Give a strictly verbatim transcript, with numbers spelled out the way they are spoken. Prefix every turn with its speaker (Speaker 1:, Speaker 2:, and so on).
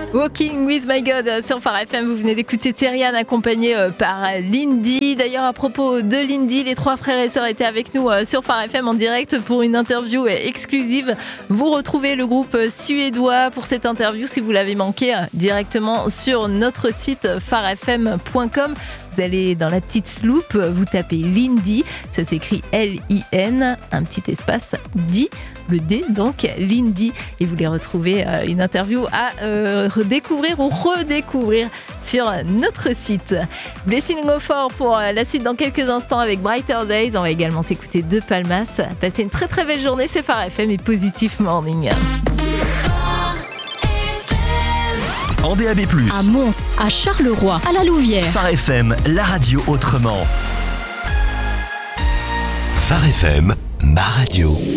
Speaker 1: Walking with my God sur Phare F M. Vous venez d'écouter Terrian accompagné par Lindy. D'ailleurs, à propos de Lindy, les trois frères et sœurs étaient avec nous sur Phare F M en direct pour une interview exclusive. Vous retrouvez le groupe suédois pour cette interview si vous l'avez manqué directement sur notre site phare f m point com. Vous allez dans la petite loupe, vous tapez Lindy, ça s'écrit L I N, un petit espace D, le D donc Lindy, et vous les retrouvez euh, une interview à euh, redécouvrir ou redécouvrir sur notre site. Blessing Go For pour la suite dans quelques instants avec Brighter Days. On va également s'écouter De Palmas. Passez une très très belle journée, c'est Phare F M et Positive Morning.
Speaker 2: En D A B plus,
Speaker 3: à Mons, à Charleroi, à la Louvière.
Speaker 2: Phare F M, la radio autrement. Phare F M, ma radio.